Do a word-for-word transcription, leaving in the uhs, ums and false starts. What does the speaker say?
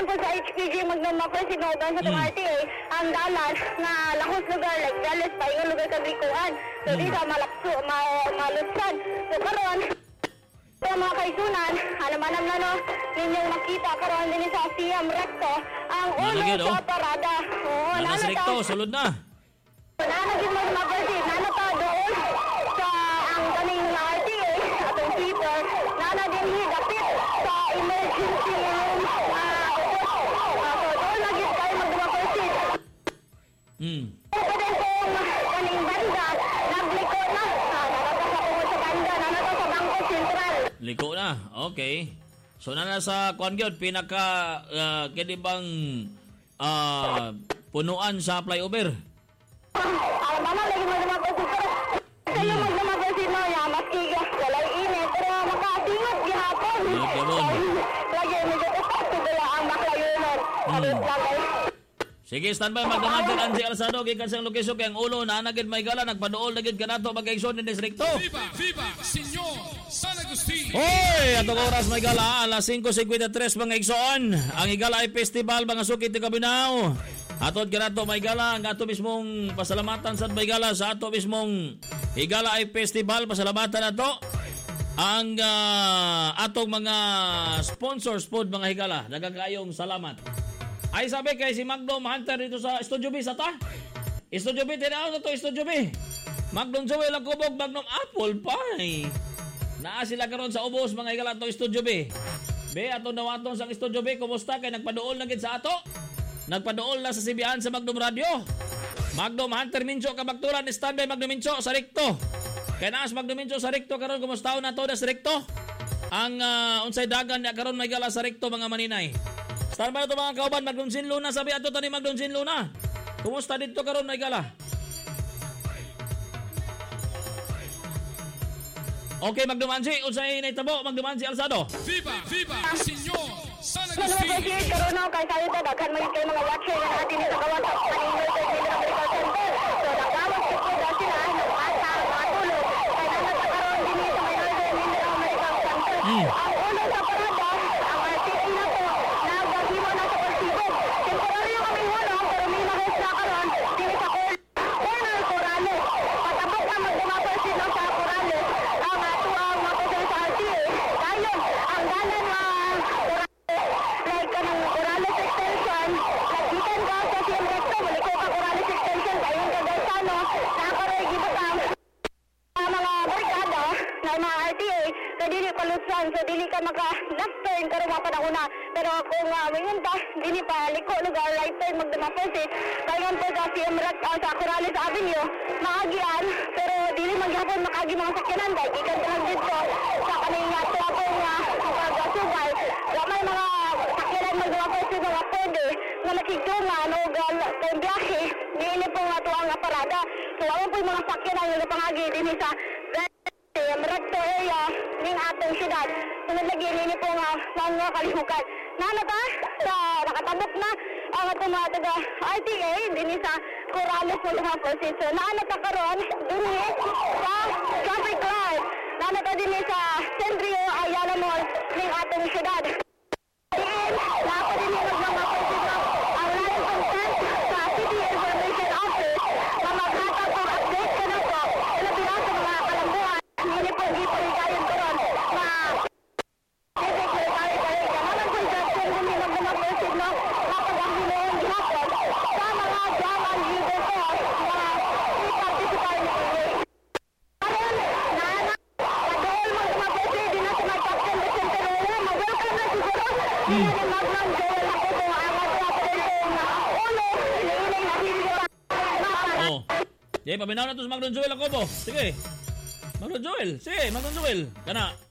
Dayon po sa H P G magnumakos sinuban sa itong R T A ang dalan na lakos lugar like Dallas pa yung lugar kagrikuan. So di sa malakso, ma malusad. So karon sa mga kaisunan, alamanam na no, ninyong makita karon din sa C M Recto ang ulo sa parada. Oo, nana sa Recto, sulod na. Nana din mo mapasid, nana pa doon sa ang ganing na R T A atong keeper, nana din higapit sa emergency room. Hmm. Ito din pong kaning banda, nagliko na. Nanato sa pungod sa banda, nanato sa Bangko Sentral. Liko na, okay. So nana sa Kwangyod, pinaka uh, kinibang uh, punuan sa flyover. Alam mo, lagi mo naman po sito. Sa'yo mo naman po sino, maski walay init, pero makatingot gihapon. Lagi, medyo upat ko dala ang maklayunan. Alis lagay. Sige, standby, magdamagin ang si Alsado, gikan siyang lokasyon kayang ulo, naanagin may gala, nagpadool na gid ka na ito, magkaigsoon din distrikto. Viva, viva, Senyor San Agustin! Hoy! Atong oras may gala, alas five fifty-three mga igsoon. Ang igala ay festival, mga sukit ni Kabinaw. Atod ka na ito may gala, ang ato mismong pasalamatan sa may gala, sa ato mismong igala ay festival, pasalamatan na ito. Ang uh, atong mga sponsors po, mga higala, nagagayong salamat. Ay sabi kay si Magnum Hunter dito sa Studio B sa ta. Studio B, tinawag na to Studio B. Magnum Joel ang kubog, Magnum Apple Pie. Naa sila karon sa ubos mga higala to Studio B. Be, atong nawatong sa Studio B, kumusta kay nagpaduol na gid sa ato? Nagpaduol na sa Sibian sa Magnum Radio. Magnum Hunter Mincho kabakturan ni standby Magnum Mincho sa Recto. Kay naas Magnum Mincho sa Recto karon kumusta na to sa Recto? Ang uh, unsay dagan niya karon may gala sa Recto mga maninay. Saan ba ito mga kauban? Magnum Sin Luna, sabi ato tani Magnum Sin Luna. Kumusta dito karon may gala? Okay, Magnum Ansi, unsay naitabo Magnum Ansi Alsado. Viva, viva, Senyor San Agustin. Agustin. Karon no kay sayo ta daghan man kay mga watcher na natin sa kawan sa Maningol sa Medical Center. So nagawat ko po dati na ata matulog. Kay nana sa karon dinhi sa Maningol Medical Center. Ang ulo sa parada, ang R T A na to, nagahimo na sa Palsibog. Temporaryo kami wala, pero may nahos na karon dinhi sa corner Corales. Patabot ang magdumapos sila sa Corales. Ang ato ang mapasal sa R T A. Dayon, ang dalan na like kanang Corales Extension, nagbitan ka sa C M Recto, balik ko ka Corales Extension, dayon ka Gaisano, nakaroy gibutang ang mga barkada na mga R T A, kaya dili palusan, so dili ka maka-left turn karong mga panahuna. Pero kung uh, mayroon pa, dili pa liko lugar, right turn magdamaposit, dayon po sa C M Recto, uh, sa Corales Avenue, maagian, pero dili magyapon makagi mga sakyanan, dahil ikan talang dito sa kanina tuwapong uh, pag-subay, may mga sakyanan magdamaposit mga pwede na nakigtungan o kung biyahe, dili po nga ito ang parada. So, wala po yung mga sakyanan yung napangagi din sa C M Recto area ng atong syudad. Sunod lagi, nini po nga mga kalihukan. Nana ta, sa nakatabok na ang atong mga taga R T A din sa Corales mo mga posisyon. Nana ta karon din sa traffic light. Nana ta din sa Centrio Ayala Mall ng atong syudad. Diin, napa din yung mga posisyon ang line consent sa City Information Office na maghatag ang update ka na po. Ilapira sa mga kalambuhan. Hindi po hindi po higayon ko ron na basic na tayo tayo naman po dyan kung hindi mag mga posisyon no napaganghinuon gihapon sa mga jaman leader ko na i-participar na po. Karon, naana, kadool mga mga posisyon din na sa mga captain de Centerola, mag-welcome na siguro. Hindi ni Magnum Joel ako po ang mag-welcome na ulo, iniinay na hindi ba. Oh. Jay, paminaw na to sa Magnum Joel ako po. Sige. Magnum Joel. Sige, Magnum Joel. Kana.